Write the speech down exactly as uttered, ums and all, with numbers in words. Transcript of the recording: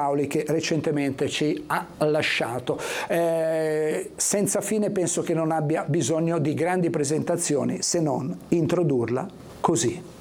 Paoli, che recentemente ci ha lasciato. Eh, senza fine penso che non abbia bisogno di grandi presentazioni, se non introdurla così.